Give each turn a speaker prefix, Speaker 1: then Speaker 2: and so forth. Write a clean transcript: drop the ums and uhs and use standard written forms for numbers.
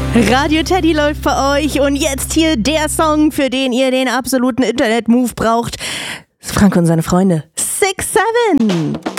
Speaker 1: Radio Teddy läuft bei euch und jetzt hier der Song, für den ihr den absoluten Internet-Move braucht. Frank und seine Freunde. 6-7.